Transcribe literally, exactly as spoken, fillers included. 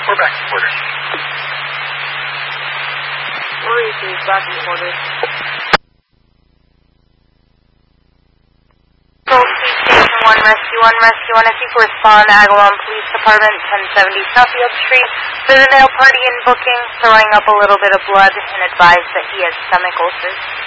We're back in quarters. Worry is back in quarters. Gold Key Station one, Rescue one, Rescue one. If you could respond, Agawam Police Department, ten seventy Southfield Street. There's a male party in booking, throwing up a little bit of blood, and advised that he has stomach ulcers.